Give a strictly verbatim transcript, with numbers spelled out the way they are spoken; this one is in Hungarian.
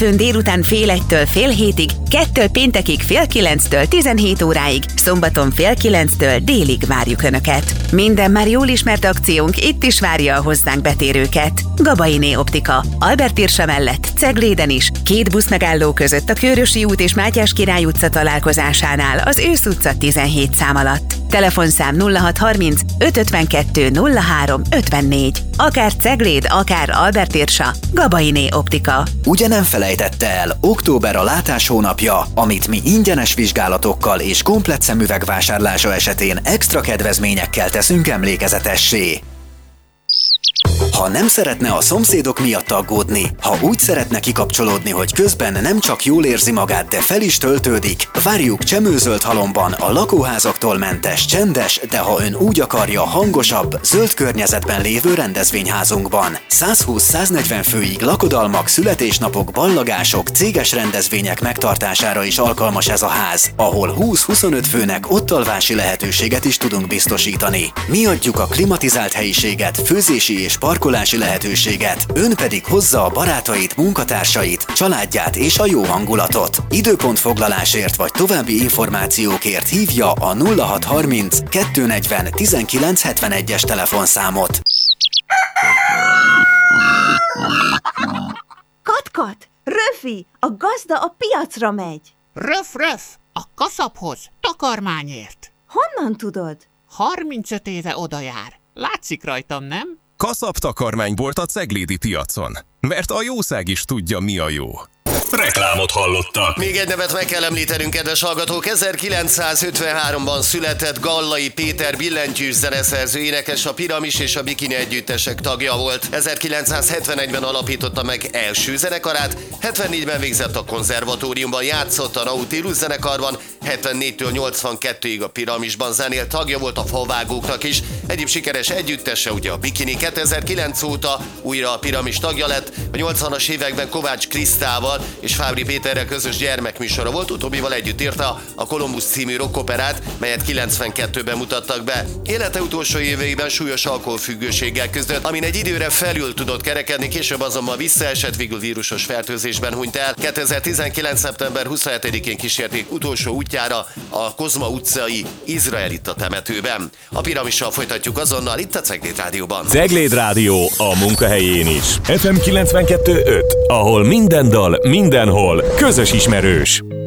hétfőn délután fél egytől fél hétig, kettől péntekig fél kilenctől tizenhét óráig, szombaton fél kilenctől délig várjuk Önöket. Minden már jól ismert akciónk itt is várja a hozzánk betérőket. Gabainé Optika, Albert Irsa mellett, Cegléden is, két buszmegálló között a Kőrösi út és Mátyás Király utca találkozásánál az Ősz utca tizenhét szám alatt. Telefonszám nulla hat harminc öt ötvenkettő nulla három ötvennégy. Akár Cegléd, akár Albert Irsa, Gabainé Optika. Ugye nem felejtette el, október a látás hónapja, amit mi ingyenes vizsgálatokkal és komplett szemüveg vásárlása esetén extra kedvezményekkel teszünk emlékezetessé. Ha nem szeretne a szomszédok miatt aggódni, ha úgy szeretne kikapcsolódni, hogy közben nem csak jól érzi magát, de fel is töltődik, várjuk Csemőzöld Halomban a lakóházaktól mentes, csendes, de ha ön úgy akarja, hangosabb, zöld környezetben lévő rendezvényházunkban. százhúsz-száznegyven főig lakodalmak, születésnapok, ballagások, céges rendezvények megtartására is alkalmas ez a ház, ahol húsz-huszonöt főnek ottalvási lehetőséget is tudunk biztosítani. Mi adjuk a klimatizált helyiséget, főzési és parkolási lehetőséget, ön pedig hozza a barátait, munkatársait, családját és a jó hangulatot. Időpontfoglalásért vagy további információkért hívja a nulla hat harminc kettőnegyven tizenkilenc hetvenegyes telefonszámot. Kat-kat! Röfi! A gazda a piacra megy! Röf-röf! A kaszaphoz, takarmányért! Honnan tudod? harmincöt éve oda jár. Látszik rajtam, nem? Kaszap takarmánybolt a ceglédi piacon, mert a jószág is tudja, mi a jó. Reklámot hallottak. Még egy nevet meg kell említenünk, kedves hallgatók. ezerkilencszázötvenháromban született Gallai Péter billentyűs zeneszerző, énekes, a Piramis és a Bikini együttesek tagja volt. ezerkilencszázhetvenegyben alapította meg első zenekarát, hetvennégyben végzett a konzervatóriumban, játszott a Nautilus zenekarban, hetvennégytől nyolcvankettőig a Piramisban zenélt, tagja volt a Favágóknak is. Egyéb sikeres együttese ugye a Bikini. kétezer-kilenc óta újra a Piramis tagja lett, a nyolcvanas években Kovács Krisztával és Fábri Péterrel közös gyermekműsora volt, utóbbival együtt írta a Kolumbusz című rockoperát, melyet kilencvenkettőben mutattak be. Élete utolsó éveiben súlyos alkoholfüggőséggel küzdött, amin egy időre felül tudott kerekedni, később azonban visszaesett, végül vírusos fertőzésben hunyt el. kétezer-tizenkilenc. szeptember huszonhetedikén kísérték utolsó útjára a Kozma utcai izraelita temetőben. A Piramissal folytatjuk azonnal itt a Cegléd Rádióban. Cegléd Rádió a munkahelyén is. ef em kilencvenkettő öt, ahol minden dal, mindenhol közös ismerős.